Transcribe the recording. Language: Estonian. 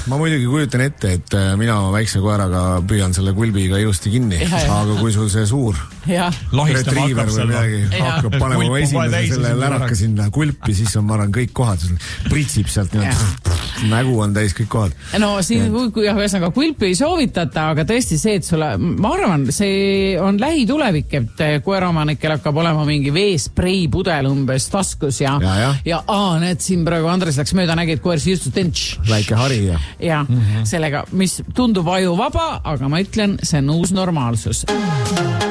ma muidugi kujutan ette, et mina väikse koeraga püüan selle kulbiga ilusti kinni, aga kui sul see suur retriiver või midagi hakkab panema esimese selle läraka sinna kulpi, siis on, ma arvan, kõik kohad, pritsib sealt nägu on täis kõik kohad. No siin, kui ühesõnaga kulpi ei soovitata, aga tõesti see, et sulle, ma arvan, see on lähitulevik, et koeraomanikel hakkab olema mingi veesprei pudel umbes taskus ja need siin praegu Andres läks mööda, nägi, et koer siis just tentš. Väike hari ja sellega, mis tundub ajuvaba, aga ma ütlen, see on uus normaalsus.